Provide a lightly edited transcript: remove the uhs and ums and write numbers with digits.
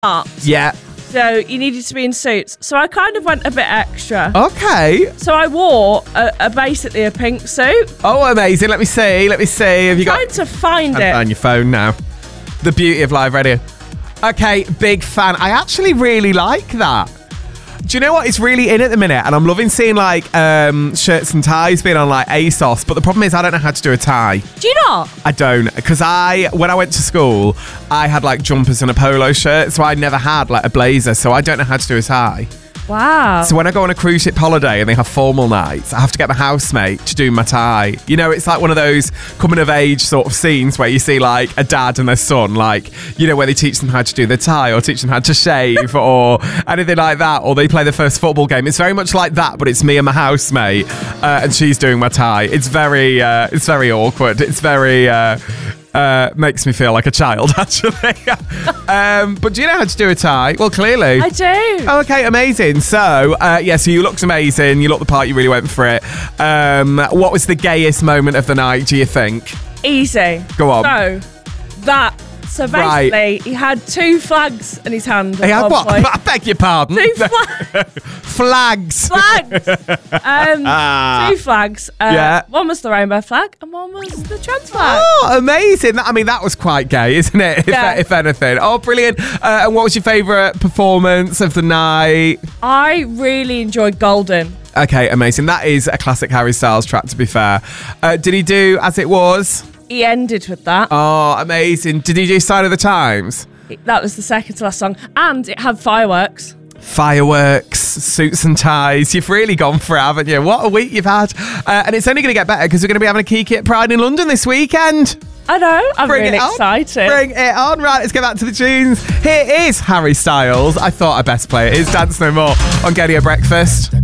Yeah. So you needed to be in suits. So I kind of went a bit extra. Okay. So I wore basically a pink suit. Oh, amazing. Let me see. Have you Trying to find it. on your phone now. The beauty of live radio. Okay, big fan. I actually really like that. Do you know what? It's really in at the minute, and I'm loving seeing like shirts and ties being on like ASOS. But the problem is, I don't know how to do a tie. Do you not? I don't, because when I went to school, I had like jumpers and a polo shirt, so I never had like a blazer. So I don't know how to do a tie. Wow. So when I go on a cruise ship holiday and they have formal nights, I have to get my housemate to do my tie. You know, it's like one of those coming of age sort of scenes where you see like a dad and their son, like, you know, where they teach them how to do the tie or teach them how to shave or anything like that, or they play the first football game. It's very much like that, but it's me and my housemate, and she's doing my tie. It's very awkward. It's very makes me feel like a child, actually. But do you know how to do a tie? Well, clearly. I do. Oh, okay, amazing. So, so you looked amazing. You looked the part. You really went for it. What was the gayest moment of the night, do you think? Easy. Go on. So basically, he had 2 flags in his hand. He had what? I beg your pardon. 2 flags. Flags. 2 flags. Yeah. One was the rainbow flag and one was the trans flag. Oh, amazing. That was quite gay, isn't it? If anything. Oh, brilliant. And what was your favourite performance of the night? I really enjoyed Golden. Okay, amazing. That is a classic Harry Styles track, to be fair. Did he do As It Was? He ended with that. Oh, amazing. Did he do Sign of the Times? That was the second to last song. And it had fireworks. Fireworks, suits and ties. You've really gone for it, haven't you? What a week you've had. And it's only going to get better because we're going to be having a Kiki at Pride in London this weekend. I know. I'm Bring really it on. excited. Bring it on. Right, let's get back to the tunes. Here is Harry Styles. I thought I'd best play it. It's Dance No More on Gaydio Breakfast.